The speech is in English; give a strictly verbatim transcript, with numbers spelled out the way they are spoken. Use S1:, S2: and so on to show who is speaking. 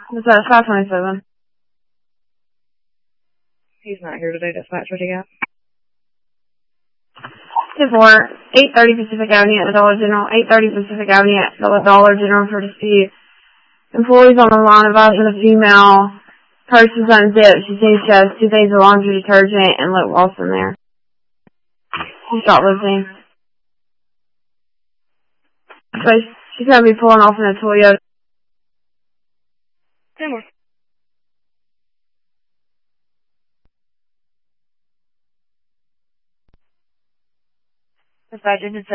S1: It's at five twenty-seven.
S2: He's not here today, dispatch. What do you got?
S1: ten four, eight thirty Pacific Avenue at the Dollar General, eight thirty Pacific Avenue at the Dollar General for dispute. Employees on the line advising the female purse is unzipped. She seems she has two things of laundry detergent and lip gloss in there. She stopped listening. So she's going to be pulling off in a Toyota.
S2: ten more. Dispatch,